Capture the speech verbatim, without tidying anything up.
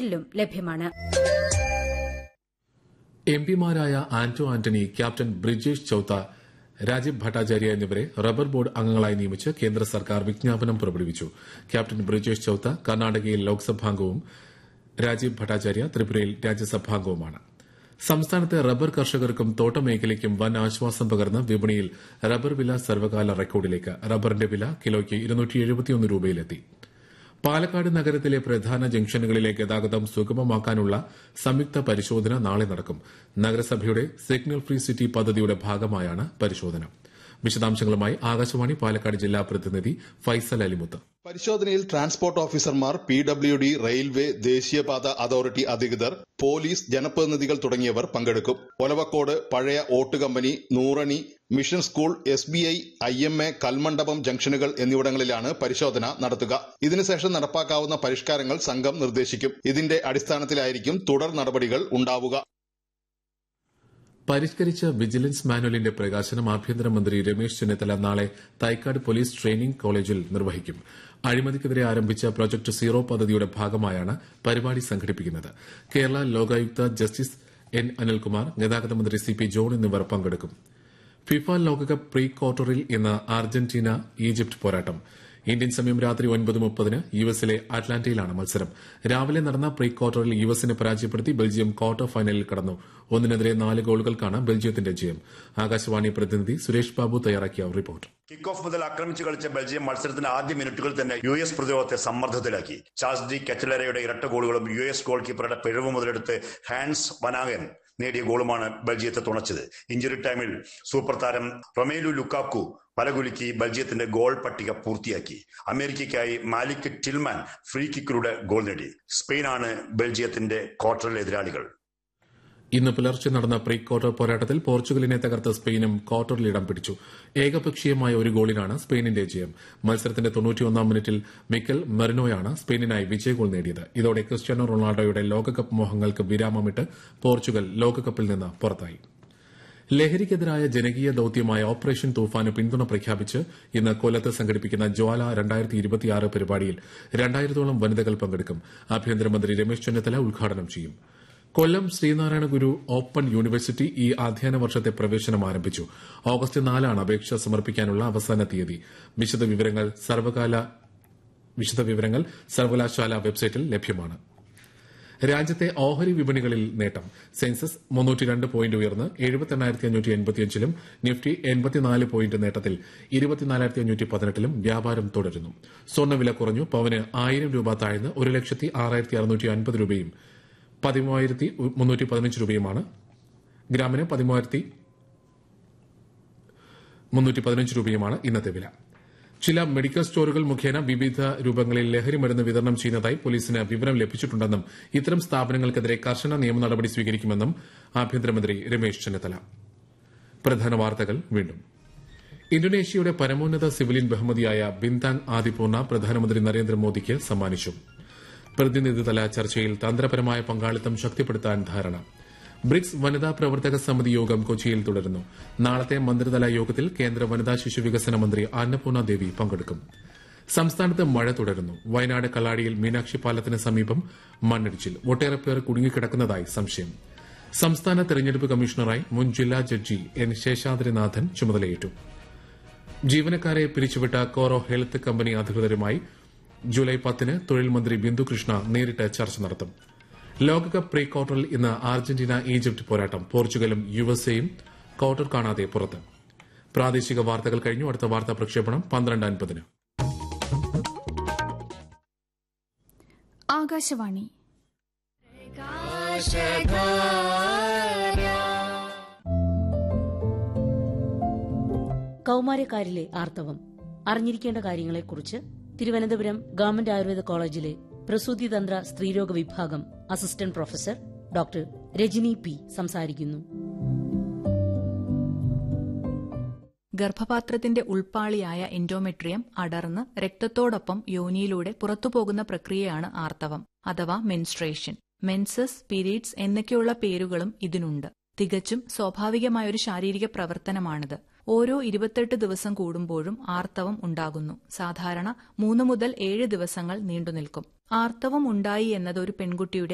ജെല്ലും ലഭ്യമാണ്. എംപിമാരായ ആന്റോ ആന്റണി, ക്യാപ്റ്റൻ ബ്രിജേഷ് ചൌത്ത, രാജീവ് ഭട്ടാചാര്യ എന്നിവരെ rubber board അംഗങ്ങളായി നിയമിച്ച് കേന്ദ്ര സർക്കാർ വിജ്ഞാപനം പുറപ്പെടുവിച്ചു. ക്യാപ്റ്റൻ ബ്രിജേഷ് ചൌത്ത കർണാടകയിൽ ലോക്സഭാംഗവും രാജീവ് ഭട്ടാചാര്യ ത്രിപുരയിൽ രാജ്യസഭാംഗവുമാണ്. സംസ്ഥാനത്തെ റബ്ബർ കർഷകർക്കും തോട്ടമേഖലയ്ക്കും വൻ ആശ്വാസം പകർന്ന് വിപണിയിൽ റബ്ബർ വില സർവകാല റെക്കോർഡിലേക്ക്. റബ്ബറിന്റെ വില കിലോയ്ക്ക് ഇരുന്നൂറ്റി എഴുപത്തിയൊന്ന് രൂപയിലെത്തി. പാലക്കാട് നഗരത്തിലെ പ്രധാന ജംഗ്ഷനുകളിലെ ഗതാഗതം സുഗമമാക്കാനുള്ള സംയുക്ത പരിശോധന നാളെ നടക്കും. നഗരസഭയുടെ സിഗ്നൽ ഫ്രീ സിറ്റി പദ്ധതിയുടെ ഭാഗമായാണ് പരിശോധന. വിശദാംശങ്ങളുമായി ആകാശവാണി പാലക്കാട് ജില്ലാ പ്രതിനിധി ഫൈസൽ അലിമുത്ത്. പരിശോധനയിൽ ട്രാൻസ്പോർട്ട് ഓഫീസർമാർ, പി ഡബ്ല്യു ഡി, റെയിൽവേ, ദേശീയപാത അതോറിറ്റി അധികൃതർ, പോലീസ്, ജനപ്രതിനിധികൾ തുടങ്ങിയവർ പങ്കെടുക്കും. ഒലവക്കോട് പഴയ ഓട്ട് company, Nurani, mission school, S B I, I M A, Kalmandapam ജംഗ്ഷനുകൾ എന്നിവിടങ്ങളിലാണ് പരിശോധന നടത്തുക. ഇതിനുശേഷം നടപ്പാക്കാവുന്ന പരിഷ്കാരങ്ങൾ സംഘം നിർദ്ദേശിക്കും. ഇതിന്റെ അടിസ്ഥാനത്തിലായിരിക്കും തുടർ നടപടികൾ ഉണ്ടാവുക. പരിഷ്കരിച്ച വിജിലൻസ് മാനുവലിന്റെ പ്രകാശനം ആഭ്യന്തരമന്ത്രി രമേശ് ചെന്നിത്തല നാളെ തൈക്കാട് പോലീസ് ട്രെയിനിംഗ് കോളേജിൽ നിർവഹിക്കും. അഴിമതിക്കെതിരെ ആരംഭിച്ച പ്രൊജക്ട് സീറോ പദ്ധതിയുടെ ഭാഗമായാണ് പരിപാടി സംഘടിപ്പിക്കുന്നത്. കേരള ലോകായുക്ത ജസ്റ്റിസ് എൻ അനിൽകുമാർ, ഗതാഗത മന്ത്രി സി പി ജോൺ എന്നിവർ പങ്കെടുക്കും. ഫിഫ ലോകകപ്പ് പ്രീ ക്വാർട്ടറിൽ ഇന്ന് അർജന്റീന ഈജിപ്ത് പോരാട്ടം. ഇന്ത്യൻ സമയം രാത്രി ഒൻപത് മുപ്പതിന് യു എസിലെ അറ്റ്ലാന്റയിലാണ് മത്സരം. രാവിലെ നടന്ന പ്രീ ക്വാർട്ടറിൽ യു എസിനെ പരാജയപ്പെടുത്തി ബെൽജിയം ക്വാർട്ടർ ഫൈനലിൽ കടന്നു. ഒന്നിനെതിരെ നാല് ഗോളുകൾക്കാണ് ബെൽജിയത്തിന്റെ ജയം. ആകാശവാണി പ്രതിനിധി സുരേഷ് ബാബു തയ്യാറാക്കിയ റിപ്പോർട്ട്. കിക്ക് ഓഫ് മുതൽ ആക്രമിച്ചു കളിച്ച ബെൽജിയം മത്സരത്തിന്റെ ആദ്യ മിനിറ്റുകളിൽ തന്നെ യു എസ് പ്രതിരോധത്തെ സമ്മർദ്ദത്തിലാക്കി. ചാൾസ് ഡി കെറ്റലറയുടെ ഇരട്ട ഗോളുകളും യു എസ് ഗോൾ കീപ്പറുടെ പിഴവ് മുതലെടുത്ത് ഹാൻസ് വനാഗൻ നേടിയ ഗോളുമാണ് ബെൽജിയത്തെ തുണച്ചത്. ഇഞ്ചുറി ടൈമിൽ സൂപ്പർ താരം റൊമേലു ലുക്കാക്കു പലകുലുക്കി ബെൽജിയത്തിന്റെ ഗോൾ പട്ടിക പൂർത്തിയാക്കി. അമേരിക്കയ്ക്കായി മാലിക് ടിൽമാൻ ഫ്രീ കിക്കിലൂടെ ഗോൾ നേടി. സ്പെയിനാണ് ബെൽജിയത്തിന്റെ ക്വാർട്ടറിലെ എതിരാളികൾ. ഇന്ന് പുലർച്ചെ നടന്ന പ്രീ ക്വാർട്ടർ പോരാട്ടത്തിൽ പോർച്ചുഗലിനെ തകർത്ത സ്പെയിനും ക്വാർട്ടറിൽ ഇടം പിടിച്ചു. ഏകപക്ഷീയമായ ഒരു ഗോളിനാണ് സ്പെയിനിന്റെ ജയം. മത്സരത്തിന്റെ തൊണ്ണൂറ്റിയൊന്നാം മിനിറ്റിൽ മിക്കൽ മെറിനോയാണ് സ്പെയിനിനായി വിജയഗോൾ നേടിയത്. ഇതോടെ ക്രിസ്ത്യാനോ റൊണാൾഡോയുടെ ലോകകപ്പ് മോഹങ്ങൾക്ക് വിരാമമിട്ട് പോർച്ചുഗൽ ലോകകപ്പിൽ നിന്ന് പുറത്തായി. ലഹരിക്കെതിരായ ജനകീയ ദൌത്യമായ ഓപ്പറേഷൻ തൂഫാന് പിന്തുണ പ്രഖ്യാപിച്ച് ഇന്ന് കൊല്ലത്ത് സംഘടിപ്പിക്കുന്ന ജ്വാല രണ്ടായിരത്തി ഇരുപത്തിയാറ് പരിപാടിയിൽ രണ്ടായിരത്തോളം വനിതകൾ പങ്കെടുക്കും. ആഭ്യന്തരമന്ത്രി രമേശ് ചെന്നിത്തല ഉദ്ഘാടനം ചെയ്യും. കൊല്ലം ശ്രീനാരായണ ഗുരു ഓപ്പൺ യൂണിവേഴ്സിറ്റി ഈ അധ്യയന വർഷത്തെ പ്രവേശനം ആരംഭിച്ചു. ഓഗസ്റ്റ് നാലാണ് അപേക്ഷ സമർപ്പിക്കാനുള്ള അവസാന തീയതി. വിശദവിവരങ്ങൾ സർവകലാശാല വെബ്സൈറ്റിൽ ലഭ്യമാണ്. രാജ്യത്തെ ഓഹരി വിപണികളിൽ നേട്ടം. സെൻസസ് മുന്നൂറ്റിരണ്ട് പോയിന്റ് ഉയർന്ന് എഴുപത്തെണ്ണായിരത്തി അഞ്ഞൂറ്റി എൺപത്തിയഞ്ചിലും നിഫ്റ്റി എൺപത്തിനാല് പോയിന്റ് നേട്ടത്തിൽ ഇരുപത്തിനാലായിരത്തി അഞ്ഞൂറ്റി പതിനെട്ടിലും വ്യാപാരം തുടരുന്നു. സ്വർണ്ണവില കുറഞ്ഞു. പവന് ആയിരം രൂപ താഴ്ന്ന് ഒരു ലക്ഷത്തി ആറായിരത്തി അറുന്നൂറ്റി അൻപത് രൂപയും പതിമൂവായിരത്തി മുന്നൂറ്റി പതിനഞ്ച് രൂപയുമാണ്. ഗ്രാമിന് പതിമൂവായിരത്തി മുന്നൂറ്റി പതിനഞ്ച് രൂപയുമാണ് ഇന്നത്തെ വില. ചില മെഡിക്കൽ സ്റ്റോറുകൾ മുഖേന വിവിധ രൂപങ്ങളിൽ ലഹരി മരുന്ന് വിതരണം ചെയ്യുന്നതായി പോലീസിന് വിവരം ലഭിച്ചിട്ടുണ്ടെന്നും ഇത്തരം സ്ഥാപനങ്ങൾക്കെതിരെ കർശന നിയമ നടപടി സ്വീകരിക്കുമെന്നും ആഭ്യന്തരമന്ത്രി രമേശ് ചെന്നിത്തല. പ്രധാന വാർത്തകൾ വീണ്ടും. ഇന്തോനേഷ്യയുടെ പരമോന്നത സിവിലിയൻ ബഹുമതിയായ ബിന്താങ് ആദിപൂർണ പ്രധാനമന്ത്രി നരേന്ദ്രമോദിക്ക് സമ്മാനിച്ചു. പ്രതിനിധിതല ചർച്ചയിൽ തന്ത്രപരമായ പങ്കാളിത്തം ശക്തിപ്പെടുത്താൻ ധാരണ. ബ്രിക്സ് വനിതാ പ്രവർത്തക സമിതി യോഗം കൊച്ചിയിൽ തുടരുന്നു. നാളത്തെ മന്ത്രിതല യോഗത്തിൽ കേന്ദ്ര വനിതാ ശിശുവികസന മന്ത്രി അന്നപൂർണ ദേവി പങ്കെടുക്കും. സംസ്ഥാനത്ത് മഴ തുടരുന്നു. വയനാട് കള്ളാടിയിൽ മീനാക്ഷി പാലത്തിന് സമീപം മണ്ണിടിച്ചിൽ. ഒട്ടേറെ പേർ കുടുങ്ങിക്കിടക്കുന്നതായി സംശയം. സംസ്ഥാന തെരഞ്ഞെടുപ്പ് കമ്മീഷണറായി മുൻ ജില്ലാ ജഡ്ജി എൻ ശേഷാദ്രിനാഥൻ ചുമതലയേറ്റു. ജീവനക്കാരെ പിരിച്ചുവിട്ട കോറോ ഹെൽത്ത് കമ്പനി അധികൃതരുമായി ജൂലൈ പത്തിന് തൊഴിൽ മന്ത്രി ബിന്ദു കൃഷ്ണ നേരിട്ട് ചർച്ച നടത്തും. ലോകകപ്പ് പ്രീ ക്വാർട്ടറിൽ ഇന്ന് അർജന്റീന ഈജിപ്ത് പോരാട്ടം. പോർച്ചുഗലും യുഎസ്എയും ക്വാർട്ടർ കാണാതെ പുറത്ത്. പ്രാദേശിക വാർത്തകൾ കഴിഞ്ഞു. അടുത്ത വാർത്താ പ്രക്ഷേപണം പന്ത്രണ്ട് അൻപതിന്. ആകാശവാണി. കൌമാരക്കാരിലെ ആർത്തവം. അറിഞ്ഞിരിക്കേണ്ട കാര്യങ്ങളെക്കുറിച്ച് തിരുവനന്തപുരം ഗവൺമെന്റ് ആയുർവേദ കോളേജിലെ പ്രസൂതിതന്ത്ര സ്ത്രീരോഗ വിഭാഗം assistant professor doctor Rajani P സംസാരിക്കുന്നു. ഗർഭപാത്രത്തിന്റെ ഉൾപ്പാളിയായ എൻഡോമെട്രിയം അടർന്ന് രക്തത്തോടൊപ്പം യോനിയിലൂടെ പുറത്തുപോകുന്ന പ്രക്രിയയാണ് ആർത്തവം അഥവാ മെൻസ്ട്രേഷൻ. മെൻസസ്, പീരീഡ്സ് എന്നൊക്കെയുള്ള പേരുകളും ഇതിനുണ്ട്. തികച്ചും സ്വാഭാവികമായൊരു ശാരീരിക പ്രവർത്തനമാണിത്. ഓരോ ഇരുപത്തെട്ട് ദിവസം കൂടുമ്പോഴും ആർത്തവം ഉണ്ടാകുന്നു. സാധാരണ മൂന്ന് മുതൽ ഏഴ് ദിവസങ്ങൾ നീണ്ടുനിൽക്കും. ആർത്തവം ഉണ്ടായി എന്നത് ഒരു പെൺകുട്ടിയുടെ